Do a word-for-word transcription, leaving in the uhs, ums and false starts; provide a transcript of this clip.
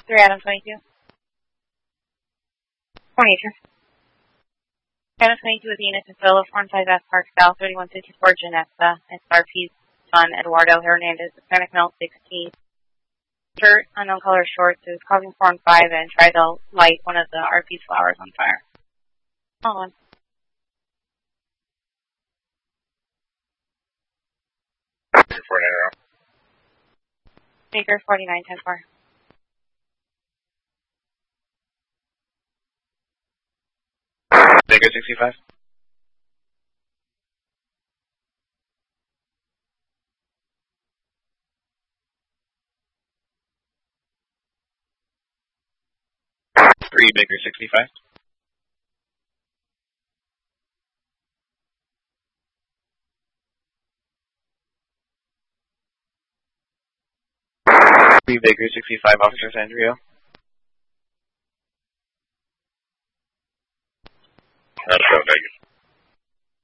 three Adam twenty-two. twenty-two. Adam twenty-two with Enos and Philip, four five F Park South, thirty-one fifty-four Janessa, S R P's son, Eduardo Hernandez, Hispanic male, sixteen. Shirt, unknown color shorts, who was causing four and five and tried to light one of the R P's flowers on fire. Hold on. Baker forty-nine ten four. Baker sixty-five. Three Baker sixty-five. Three Baker sixty-five, Officer Sandrio. That's so negative.